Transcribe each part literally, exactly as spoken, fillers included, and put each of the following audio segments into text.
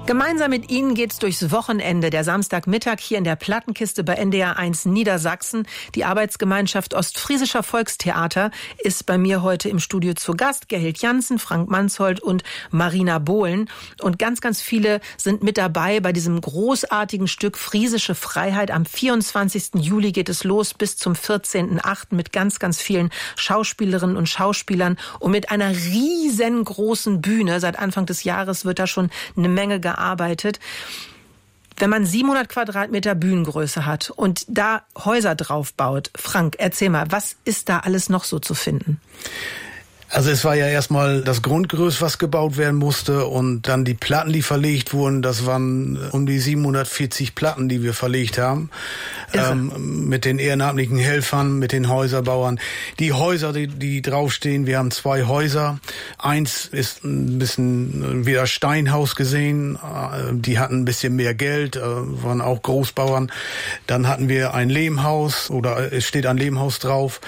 Gemeinsam mit Ihnen geht's durchs Wochenende. Der Samstagmittag hier in der Plattenkiste bei N D R eins Niedersachsen. Die Arbeitsgemeinschaft Ostfriesischer Volkstheater ist bei mir heute im Studio zu Gast. Gerhild Jansen, Frank Manshold und Marina Bohlen. Und ganz, ganz viele sind mit dabei bei diesem großartigen Stück Friesische Freiheit. Am vierundzwanzigsten Juli geht es los bis zum vierzehnten achten mit ganz, ganz vielen Schauspielerinnen und Schauspielern und mit einer riesengroßen Bühne. Seit Anfang des Jahres wird da schon eine Menge gearbeitet. Arbeitet. Wenn man siebenhundert Quadratmeter Bühnengröße hat und da Häuser drauf baut, Frank, erzähl mal, was ist da alles noch so zu finden? Also es war ja erstmal das Grundgerüst, was gebaut werden musste, und dann die Platten, die verlegt wurden. Das waren um die siebenhundertvierzig Platten, die wir verlegt haben, ähm, mit den ehrenamtlichen Helfern, mit den Häuserbauern. Die Häuser, die, die draufstehen, wir haben zwei Häuser. Eins ist ein bisschen wie das Steinhaus gesehen. Die hatten ein bisschen mehr Geld, waren auch Großbauern. Dann hatten wir ein Lehmhaus, oder es steht ein Lehmhaus drauf.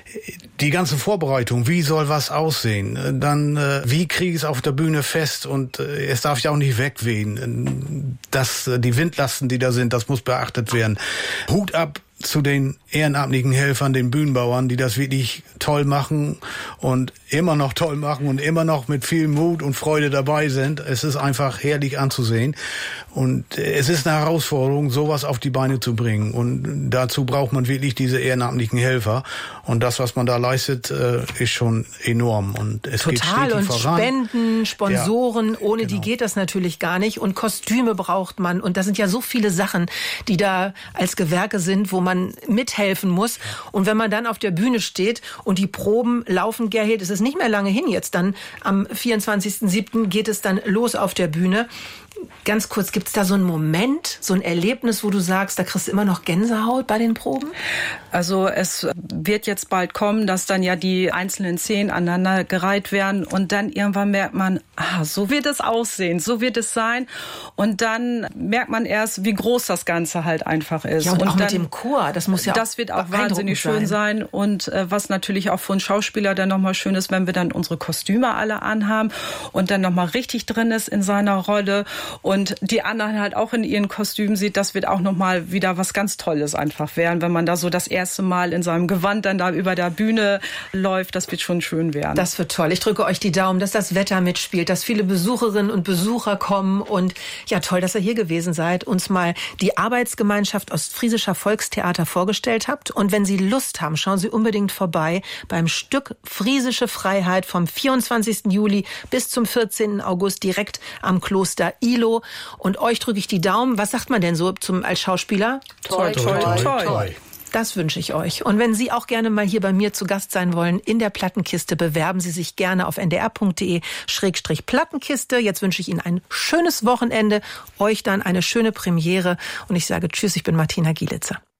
Die ganze Vorbereitung, wie soll was aussehen? Dann, äh, wie kriege ich es auf der Bühne fest? Und äh, es darf ja auch nicht wegwehen. Das, äh, die Windlasten, die da sind, das muss beachtet werden. Hut ab zu den ehrenamtlichen Helfern, den Bühnenbauern, die das wirklich toll machen und immer noch toll machen und immer noch mit viel Mut und Freude dabei sind. Es ist einfach herrlich anzusehen. Und es ist eine Herausforderung, sowas auf die Beine zu bringen. Und dazu braucht man wirklich diese ehrenamtlichen Helfer. Und das, was man da leistet, ist schon enorm. Und es geht total. stetig Und voran. Spenden, Sponsoren, ja, ohne genau. die geht das natürlich gar nicht. Und Kostüme braucht man. Und das sind ja so viele Sachen, die da als Gewerke sind, wo man mithelfen muss. Und wenn man dann auf der Bühne steht und die Proben laufen, Gerhild, es ist nicht mehr lange hin jetzt. Dann am vierundzwanzigsten siebten geht es dann los auf der Bühne. Ganz kurz, gibt es da so einen Moment, so ein Erlebnis, wo du sagst, da kriegst du immer noch Gänsehaut bei den Proben? Also es wird jetzt bald kommen, dass dann ja die einzelnen Szenen aneinandergereiht werden und dann irgendwann merkt man, ah, so wird es aussehen, so wird es sein, und dann merkt man erst, wie groß das Ganze halt einfach ist. Ja, und, und auch dann, mit dem Chor, das muss ja auch Das wird auch wahnsinnig schön sein, und äh, was natürlich auch für einen Schauspieler dann nochmal schön ist, wenn wir dann unsere Kostüme alle anhaben und dann nochmal richtig drin ist in seiner Rolle und die anderen halt auch in ihren Kostümen sieht, das wird auch nochmal wieder was ganz Tolles einfach werden, wenn man da so das erste Mal in seinem Gewand dann da über der Bühne läuft, das wird schon schön werden. Das wird toll. Ich drücke euch die Daumen, dass das Wetter mitspielt, dass viele Besucherinnen und Besucher kommen, und ja, toll, dass ihr hier gewesen seid, uns mal die Arbeitsgemeinschaft Ostfriesischer Volkstheater vorgestellt habt. Und wenn Sie Lust haben, schauen Sie unbedingt vorbei beim Stück Friesische Freiheit vom vierundzwanzigsten Juli bis zum vierzehnten August direkt am Kloster Ihlow. Und euch drücke ich die Daumen. Was sagt man denn so zum, als Schauspieler? Toi, toi, toi, toi. toi. Das wünsche ich euch. Und wenn Sie auch gerne mal hier bei mir zu Gast sein wollen in der Plattenkiste, bewerben Sie sich gerne auf n d r punkt d e schrägstrich Plattenkiste. Jetzt wünsche ich Ihnen ein schönes Wochenende, euch dann eine schöne Premiere. Und ich sage Tschüss, ich bin Martina Gielitzer.